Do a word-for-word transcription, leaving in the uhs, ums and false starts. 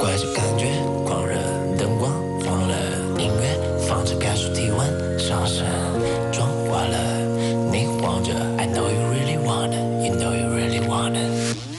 怪这感觉，狂热灯光忘了音乐，放着感受体温上升，妆化了，你晃着 I know you really wanna, you know you really wanna